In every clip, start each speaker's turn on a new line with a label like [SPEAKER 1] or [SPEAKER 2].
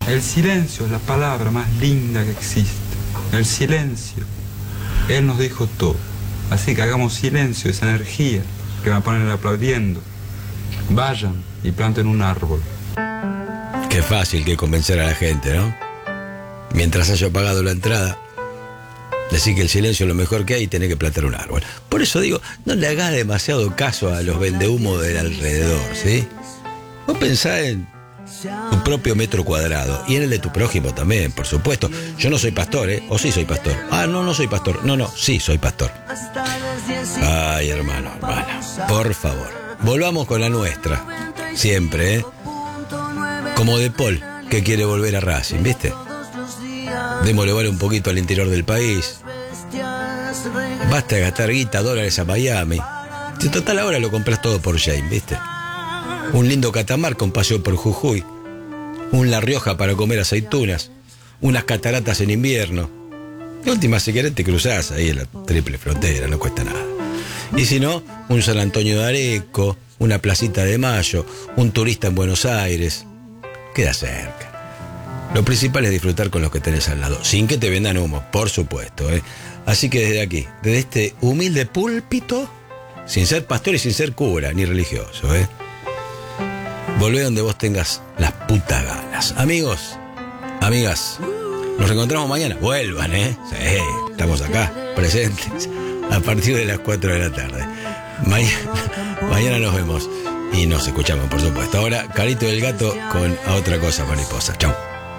[SPEAKER 1] El silencio es la palabra más linda que existe. El silencio. Él nos dijo todo. Así que hagamos silencio, esa energía que me ponen aplaudiendo. Vayan y planten un árbol.
[SPEAKER 2] Qué fácil que convencer a la gente, ¿no? Mientras haya pagado la entrada, decir que el silencio es lo mejor que hay y tener que plantar un árbol. Por eso digo, no le hagas demasiado caso a los vendehumos del alrededor, ¿sí? Vos pensá en tu propio metro cuadrado y en el de tu prójimo también, por supuesto. Yo no soy pastor, ¿eh? ¿O sí soy pastor? Ah, no soy pastor. No, sí soy pastor. Ay, hermano, por favor, volvamos con la nuestra. Siempre, ¿eh? Como De Paul, que quiere volver a Racing, ¿viste? Démosle vale un poquito al interior del país. Basta de gastar guita, dólares a Miami. Si total ahora lo compras todo por Jane, ¿viste? Un lindo Catamarca con paseo por Jujuy. Un La Rioja para comer aceitunas. Unas cataratas en invierno. De última, si querés te cruzás ahí en la triple frontera, no cuesta nada. Y si no, un San Antonio de Areco, una placita de Mayo, un turista en Buenos Aires. Queda cerca. Lo principal es disfrutar con los que tenés al lado, sin que te vendan humo, por supuesto, ¿eh? Así que desde aquí, desde este humilde púlpito, sin ser pastor y sin ser cura, ni religioso, ¿eh? Volvé donde vos tengas las putas ganas. Amigos, amigas, nos reencontramos mañana. Vuelvan, ¿eh? Sí, estamos acá, presentes, a partir de las 4 de la tarde. Mañana nos vemos y nos escuchamos, por supuesto. Ahora, Carito del Gato con A Otra Cosa Mariposa. Chau.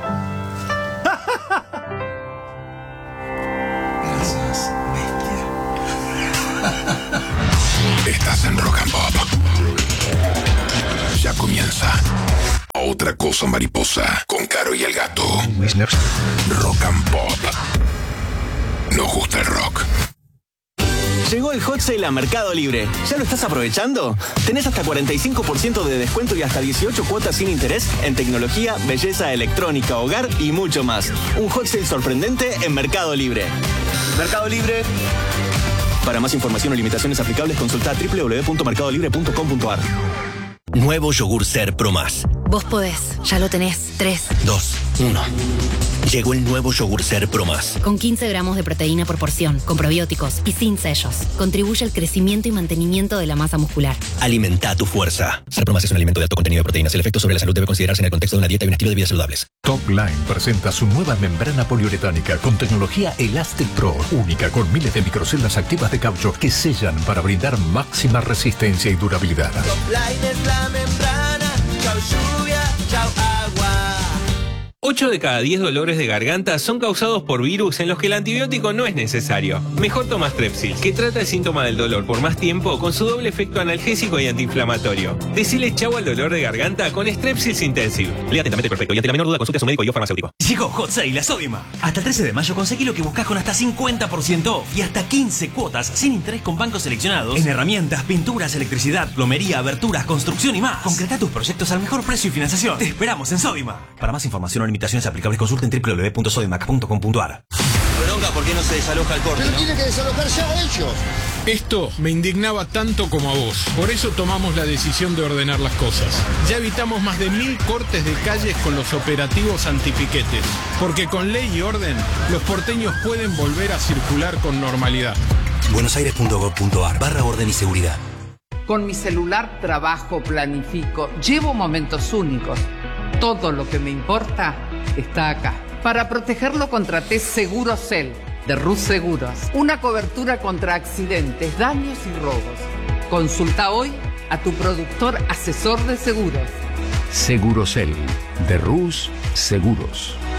[SPEAKER 1] Gracias, bestia.
[SPEAKER 3] Estás en Rock and Pop. Ya comienza A Otra Cosa Mariposa con Caro y el Gato. Rock and Pop. Nos gusta el rock.
[SPEAKER 4] Llegó el Hot Sale a Mercado Libre. ¿Ya lo estás aprovechando? Tenés hasta 45% de descuento y hasta 18 cuotas sin interés en tecnología, belleza, electrónica, hogar y mucho más. Un Hot Sale sorprendente en Mercado Libre. Mercado Libre. Para más información o limitaciones aplicables, consulta www.mercadolibre.com.ar. Nuevo yogur Ser Pro Más.
[SPEAKER 5] Vos podés, ya lo tenés. 3,
[SPEAKER 4] 2, 1. Llegó el nuevo yogur Ser Pro Más.
[SPEAKER 5] Con 15 gramos de proteína por porción, con probióticos y sin sellos. Contribuye al crecimiento y mantenimiento de la masa muscular.
[SPEAKER 4] Alimenta tu fuerza. Ser Pro Más es un alimento de alto contenido de proteínas. El efecto sobre la salud debe considerarse en el contexto de una dieta y un estilo de vida saludables.
[SPEAKER 6] Top Line presenta su nueva membrana poliuretánica con tecnología Elastic Pro, única con miles de microceldas activas de caucho que sellan para brindar máxima resistencia y durabilidad.
[SPEAKER 7] Top Line es la membrana, chau lluvia, chau agua.
[SPEAKER 8] 8 de cada 10 dolores de garganta son causados por virus en los que el antibiótico no es necesario. Mejor toma Strepsil, que trata el síntoma del dolor por más tiempo con su doble efecto analgésico y antiinflamatorio. Decile chau al dolor de garganta con Strepsils Intensive. Lea atentamente perfecto y ante la menor duda consulte a su médico y o farmacéutico.
[SPEAKER 9] Llegó Hot Sale a Sodimac. Hasta el 13 de mayo conseguí lo que buscas con hasta 50% off y hasta 15 cuotas sin interés con bancos seleccionados en herramientas, pinturas, electricidad, plomería, aberturas, construcción y más. Concreta tus proyectos al mejor precio y financiación. Te esperamos en Sodimac. Para más información o limitaciones aplicables, consulten www.sodimac.com.ar.
[SPEAKER 4] Bronca, ¿por qué no se desaloja el corte?
[SPEAKER 10] Pero tiene que desalojar ya ellos.
[SPEAKER 11] Esto me indignaba tanto como a vos. Por eso tomamos la decisión de ordenar las cosas. Ya evitamos más de 1000 cortes de calles con los operativos antipiquetes. Porque con ley y orden, los porteños pueden volver a circular con normalidad.
[SPEAKER 9] buenosaires.gov.ar/orden y seguridad.
[SPEAKER 12] Con mi celular trabajo, planifico, llevo momentos únicos. Todo lo que me importa está acá. Para protegerlo contraté Segurocel de Rus Seguros. Una cobertura contra accidentes, daños y robos. Consulta hoy a tu productor asesor de seguros.
[SPEAKER 6] Segurocel de Rus Seguros.